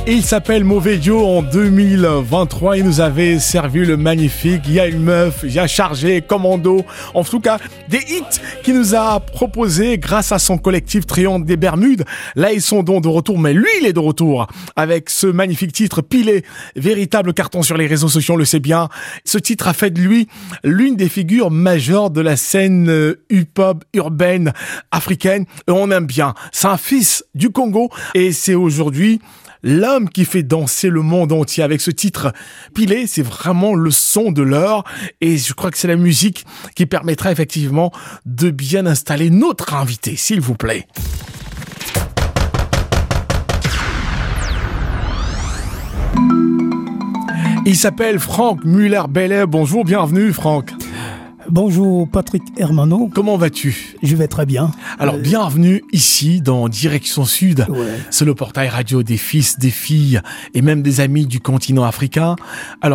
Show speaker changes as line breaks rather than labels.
Il s'appelle Mauvais Joe en 2023. Il nous avait servi le magnifique Il y a une meuf, il y a chargé, commando. En tout cas, des hits qu'il nous a proposés grâce à son collectif Triangle des Bermudes. Là, ils sont donc de retour, mais lui, il est de retour avec ce magnifique titre Pilé. Véritable carton sur les réseaux sociaux, on le sait bien. Ce titre a fait de lui l'une des figures majeures de la scène hip-hop urbaine africaine. Et on aime bien. C'est un fils du Congo et c'est aujourd'hui l'homme qui fait danser le monde entier avec ce titre Pilé. C'est vraiment le son de l'heure et je crois que c'est la musique qui permettra effectivement de bien installer notre invité, s'il vous plaît. Il s'appelle Franck Muller-Bellet. Bonjour, bienvenue Franck.
Bonjour Patrick Hermano.
Comment vas-tu ?
Je vais très bien.
Alors bienvenue ici dans Direction Sud.
Ouais.
C'est le portail radio des fils, des filles et même des amis du continent africain. Alors